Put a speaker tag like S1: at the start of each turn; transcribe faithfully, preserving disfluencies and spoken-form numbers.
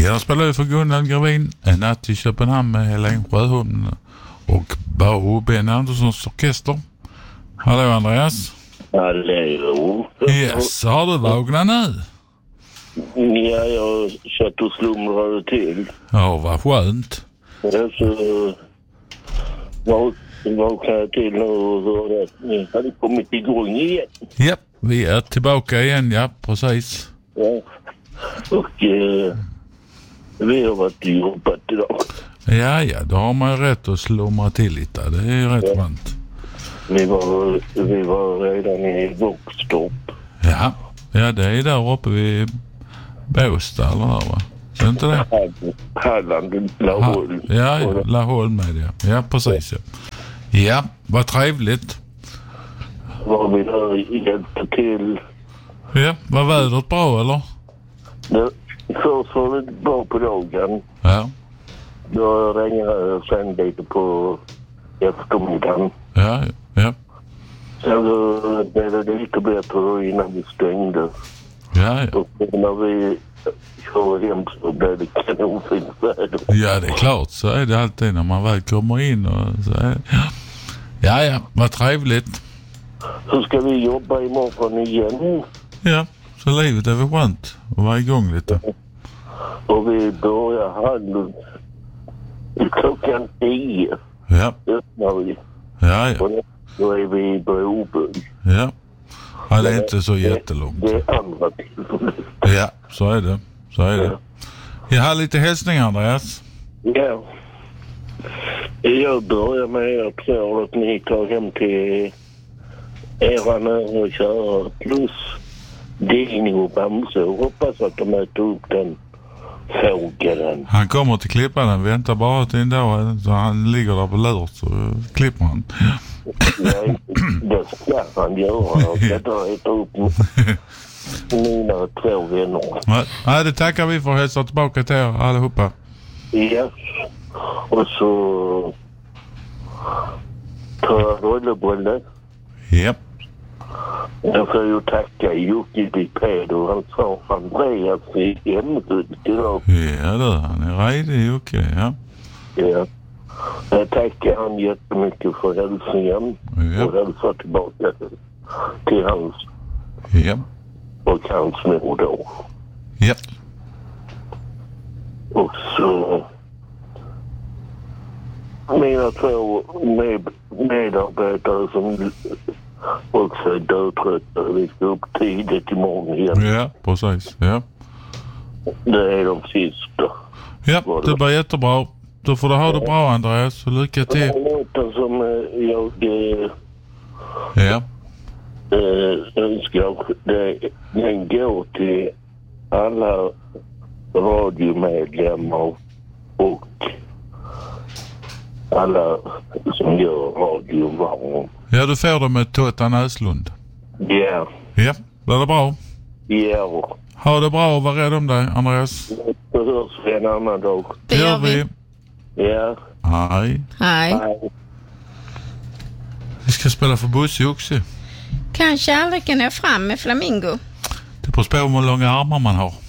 S1: Jag spelar ju för Gunnar Gravin, En natt i Köpenhamn med Helen Sjöholm och Baro Ben Anderssons orkester. Hallå Andreas.
S2: Hallå.
S1: Yes, har du vaknat nu?
S2: Ja, jag satt och slumrade till.
S1: Ja, vad skönt.
S2: Ja, så vaknade jag till nu och hörde att ni hade kommit igång igen.
S1: Ja, vi är tillbaka igen, ja, precis.
S2: Ja, och eh, vi har varit i jobbat idag.
S1: Ja, ja, då har man ju rätt att slumra till lite. Det är ju rätt
S2: ja.
S1: skönt.
S2: Vi var, vi var redan i Våxtorp.
S1: Ja, ja, det är där uppe vid Båstad eller där, va? Så inte det?
S2: Halland, Laholm.
S1: Ha, ja, ja, Laholm med det. Ja, precis. Ja, ja, vad trevligt.
S2: Var vi där hjälpte till.
S1: Ja, var vädret bra eller?
S2: Det, först var det bra på dagen.
S1: Ja.
S2: Då regnade jag sen lite på eftermiddagen.
S1: Ja, ja.
S2: Sen så blev det lite bättre innan vi stängde.
S1: Ja, ja.
S2: Och när vi kör hem så blev det kanonfint väder.
S1: Ja, det är klart. Så är det alltid när man väl kommer in. Och så är det. Ja, ja. Vad trevligt.
S2: Så ska vi jobba imorgon igen.
S1: Ja, så livet är väl skönt att vara igång lite.
S2: Och vi börjar halv klockan tio.
S1: Ja.
S2: Öppnar vi.
S1: Ja, ja.
S2: Och då är vi i Broby.
S1: Ja. Ja, det är inte så jättelångt.
S2: Det är andra tillfället.
S1: Ja, så är det. Så är det. Jag har lite hälsningar, Andreas.
S2: Ja. Jag börjar med att säga att ni tar hem till era nära och köra plus Dino och Bamse och hoppas att de äter upp den fågeln.
S1: Han kommer till klippan, väntar bara till en dag så han ligger där på lurt så klipper han.
S2: Nej, det ska han göra och detta äter upp mina två vänner.
S1: Nej, det tackar vi för att hälsa tillbaka till er allihopa.
S2: Ja, och så tar jag rollebrölle.
S1: Ja.
S2: Jag får ju tacka Jocke Dipedo. Han sa Andreas i hemsut idag.
S1: Ja du, han är redig Jocke, ja.
S2: Ja. Jag tackar han jättemycket för hälsningen.
S1: Ja.
S2: Och hälsar tillbaka till hans
S1: Ja.
S2: och hans mor då.
S1: Ja.
S2: Och så mina två med, medarbetare som också är dödtrötta. Vi ska upp tidigt imorgon igen.
S1: Ja, precis. Ja.
S2: Det är de sista.
S1: Ja, det blir jättebra. Då får du ha det bra, Andreas. Och lycka till.
S2: Den låten som jag eh,
S1: ja.
S2: äh, önskar, det, den går till alla radiomedlemmar och alla som gör radio varm.
S1: Ja, du får det med Totta Näslund.
S2: Ja.
S1: Ja, blir det bra?
S2: Ja.
S1: Ha det bra och var rädd om dig, Andreas.
S2: Då hörs vi en annan dag.
S1: Det gör vi.
S2: Ja.
S1: Hej.
S3: Hej.
S2: Hej.
S1: Vi ska spela för Bosse också.
S3: Kan kärleken är fram med Flamingo?
S1: Det beror på hur många långa armar man har.